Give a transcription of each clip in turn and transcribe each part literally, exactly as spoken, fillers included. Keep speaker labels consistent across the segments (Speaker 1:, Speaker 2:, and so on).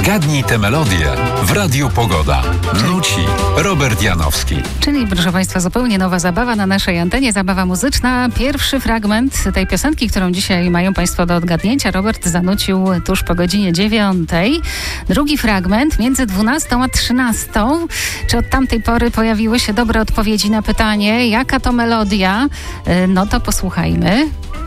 Speaker 1: Zgadnij tę melodię w Radiu Pogoda. Nuci Robert Janowski.
Speaker 2: Czyli, proszę Państwa, zupełnie nowa zabawa na naszej antenie, zabawa muzyczna. Pierwszy fragment tej piosenki, którą dzisiaj mają Państwo do odgadnięcia, Robert zanucił tuż po godzinie dziewiątej. Drugi fragment między dwunastą a trzynastą. Czy od tamtej pory pojawiły się dobre odpowiedzi na pytanie, jaka to melodia? No to posłuchajmy.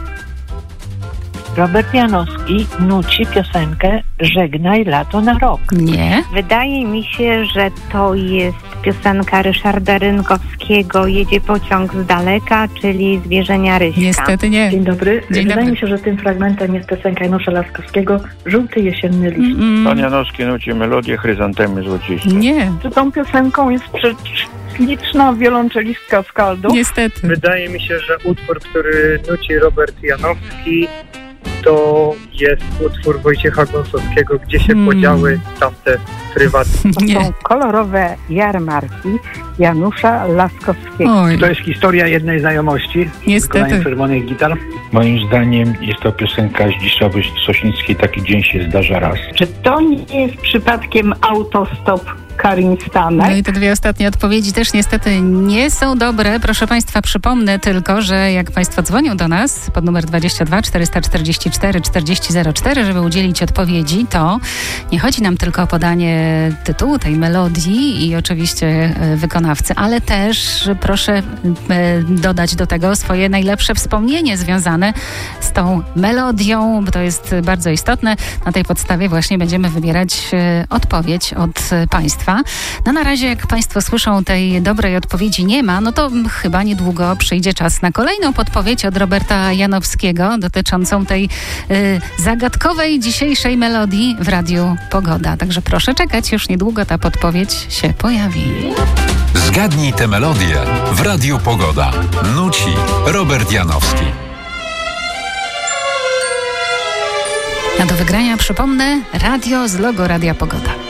Speaker 3: Robert Janowski nuci piosenkę Żegnaj lato na rok.
Speaker 2: Nie.
Speaker 4: Wydaje mi się, że to jest piosenka Ryszarda Rynkowskiego Jedzie pociąg z daleka, czyli Zwierzenia Ryśka.
Speaker 2: Niestety nie.
Speaker 5: Dzień dobry.
Speaker 2: Dzień
Speaker 5: Wydaje
Speaker 2: dobry.
Speaker 5: mi się, że tym fragmentem jest piosenka Janusza Laskowskiego Żółty jesienny liść.
Speaker 2: Mm,
Speaker 6: Pan Janowski nuci melodię Chryzantemy złociste.
Speaker 2: nie,
Speaker 7: Czy tą piosenką jest śliczna wiolonczelistka z Kaldu?
Speaker 2: niestety.
Speaker 8: Wydaje mi się, że utwór, który nuci Robert Janowski, to jest utwór Wojciecha Gąsowskiego, Gdzie się
Speaker 2: Hmm.
Speaker 8: podziały tamte prywaty.
Speaker 7: To
Speaker 2: Nie.
Speaker 7: są kolorowe jarmarki Janusza Laskowskiego.
Speaker 2: Oj,
Speaker 9: To jest historia jednej znajomości.
Speaker 2: Niestety.
Speaker 9: Wykonanie czerwonych gitar.
Speaker 6: Moim zdaniem jest to piosenka Zdzisławy Sosińskiej, Taki dzień się zdarza raz.
Speaker 7: Czy to nie jest przypadkiem autostop Karin
Speaker 2: no
Speaker 7: Stanek?
Speaker 2: i te dwie ostatnie odpowiedzi też niestety nie są dobre. Proszę Państwa, przypomnę tylko, że jak Państwo dzwonią do nas pod numer dwadzieścia dwa czterysta czterdzieści cztery czterdzieści zero cztery, żeby udzielić odpowiedzi, to nie chodzi nam tylko o podanie tytułu tej melodii i oczywiście e, wykonawcy, ale też proszę e, dodać do tego swoje najlepsze wspomnienie związane z tą melodią, bo to jest bardzo istotne. Na tej podstawie właśnie będziemy wybierać e, odpowiedź od e, Państwa. No na razie, jak Państwo słyszą, tej dobrej odpowiedzi nie ma, no to chyba niedługo przyjdzie czas na kolejną podpowiedź od Roberta Janowskiego dotyczącą tej y, zagadkowej dzisiejszej melodii w Radiu Pogoda. Także proszę czekać, już niedługo ta podpowiedź się pojawi.
Speaker 1: Zgadnij tę melodię w Radiu Pogoda. Nuci Robert Janowski.
Speaker 2: A do wygrania, przypomnę, radio z logo Radia Pogoda.